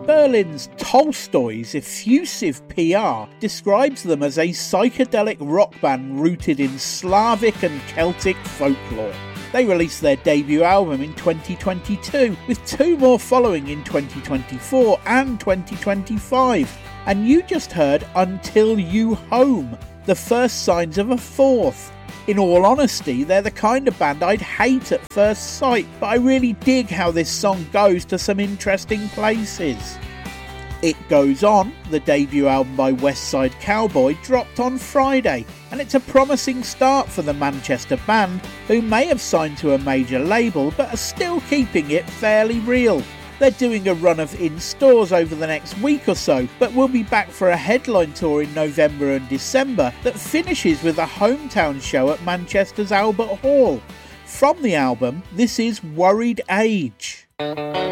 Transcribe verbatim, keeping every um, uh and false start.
Berlin's Tolstoy's effusive P R describes them as a psychedelic rock band rooted in Slavic and Celtic folklore. They released their debut album in twenty twenty-two, with two more following in twenty twenty-four and twenty twenty-five. And you just heard Until You Home, the first signs of a fourth. In all honesty, they're the kind of band I'd hate at first sight, but I really dig how this song goes to some interesting places. It Goes On, the debut album by West Side Cowboy, dropped on Friday, and it's a promising start for the Manchester band, who may have signed to a major label but are still keeping it fairly real. They're doing a run of in-stores over the next week or so, but we'll be back for a headline tour in November and December that finishes with a hometown show at Manchester's Albert Hall. From the album, this is Worried Age.